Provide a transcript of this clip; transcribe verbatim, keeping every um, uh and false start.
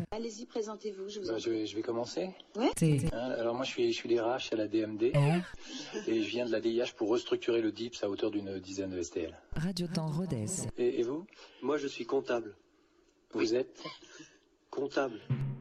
Allez-y, présentez-vous, je vous Bah, en je, vais, je vais commencer. Ouais. Hein, alors moi je suis, je suis des R H à la D M D et je viens de la D I H pour restructurer le D I P S à hauteur d'une dizaine de S T L. Radio Temps Rodez. Et, et vous? Moi, je suis comptable. Vous êtes? Comptable.